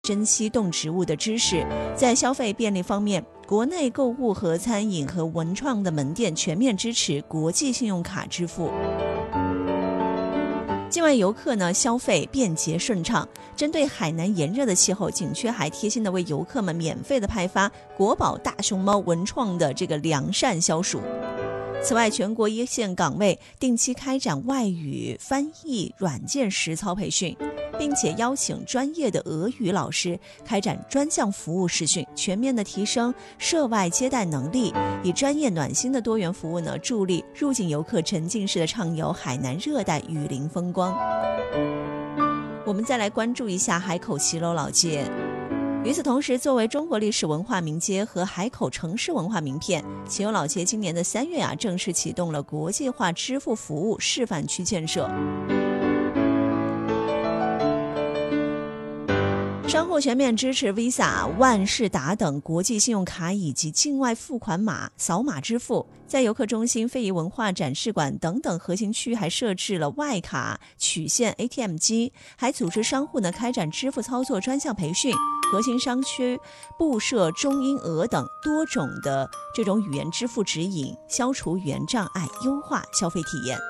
珍稀动植物的知识。在消费便利方面，国内购物和餐饮和文创的门店全面支持国际信用卡支付。境外游客呢，消费便捷顺畅。针对海南炎热的气候，景区还贴心的为游客们免费的派发国宝大熊猫文创的这个凉扇消暑。此外，全国一线岗位定期开展外语翻译软件实操培训，并且邀请专业的俄语老师开展专项服务实训，全面的提升涉外接待能力，以专业暖心的多元服务呢，助力入境游客沉浸式的畅游海南热带雨林风光。我们再来关注一下海口骑楼老街。与此同时，作为中国历史文化名街和海口城市文化名片，骑楼老街今年的3月正式启动了国际化支付服务示范区建设。商户全面支持 Visa、万事达等国际信用卡以及境外付款码扫码支付。在游客中心、非遗文化展示馆等等核心区还设置了外卡取现 ATM 机，还组织商户开展支付操作专项培训。核心商区布设中英俄等多种的这种语言支付指引，消除语言障碍，优化消费体验。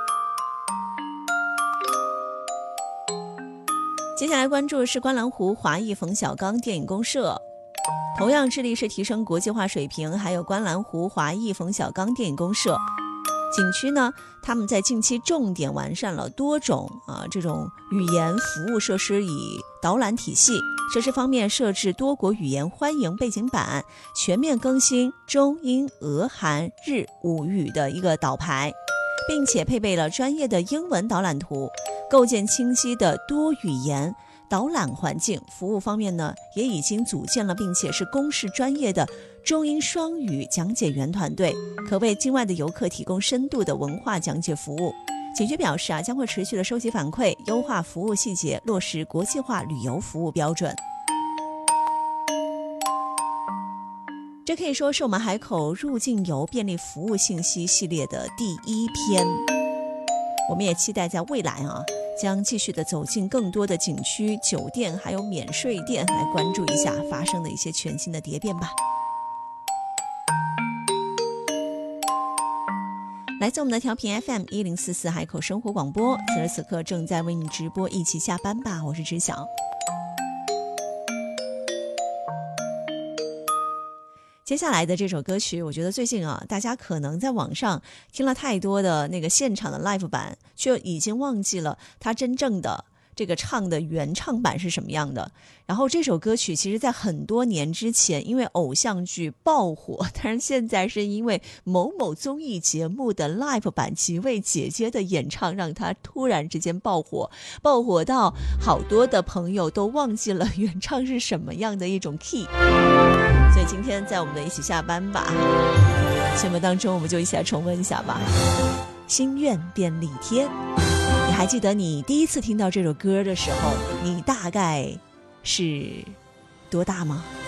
接下来关注的是观澜湖华裔冯小刚电影公社，同样致力是提升国际化水平，还有观澜湖华裔冯小刚电影公社景区呢，他们在近期重点完善了多种这种语言服务设施与导览体系。设施方面设置多国语言欢迎背景板，全面更新中英俄韩日5语的一个导牌，并且配备了专业的英文导览图，构建清晰的多语言导览环境。服务方面呢，也已经组建了并且是公示专业的中英双语讲解员团队，可为境外的游客提供深度的文化讲解服务。景区表示将会持续的收集反馈，优化服务细节，落实国际化旅游服务标准。这可以说是我们海口入境游便利服务信息系列的第1篇。我们也期待在未来将继续的走进更多的景区、酒店还有免税店，来关注一下发生的一些全新的蝶变吧。来自我们的调频 FM1044 海口生活广播，此时此刻正在为你直播一起下班吧，我是知晓。接下来的这首歌曲，我觉得最近大家可能在网上听了太多的那个现场的 live 版，却已经忘记了它真正的这个唱的原唱版是什么样的。然后这首歌曲其实在很多年之前因为偶像剧爆火，但是现在是因为某某综艺节目的 live 版几位姐姐的演唱，让它突然之间爆火到好多的朋友都忘记了原唱是什么样的一种 key。 所以今天在我们的一起下班吧节目当中，我们就一起来重温一下吧。心愿便利贴，你还记得你第一次听到这首歌的时候，你大概是多大吗？